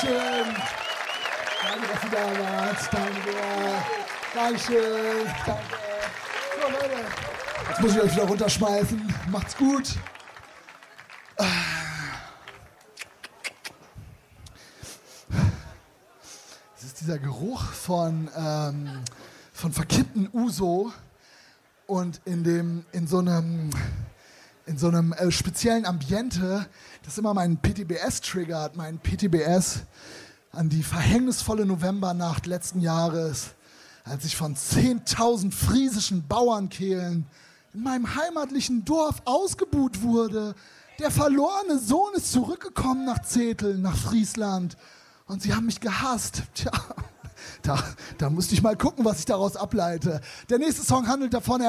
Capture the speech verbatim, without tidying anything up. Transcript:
Dankeschön. Danke, dass ihr da wart. Danke. Dankeschön. Danke. So, Leute. Jetzt muss ich euch wieder runterschmeißen. Macht's gut. Es ist dieser Geruch von, ähm, von verkippten Uso und in, dem, in so einem, in so einem äh, speziellen Ambiente, das immer meinen P T B S triggert, meinen P T B S an die verhängnisvolle Novembernacht letzten Jahres, als ich von zehntausend friesischen Bauernkehlen in meinem heimatlichen Dorf ausgebuht wurde. Der verlorene Sohn ist zurückgekommen nach Zetteln, nach Friesland. Und sie haben mich gehasst. Tja, da, da musste ich mal gucken, was ich daraus ableite. Der nächste Song handelt davon, er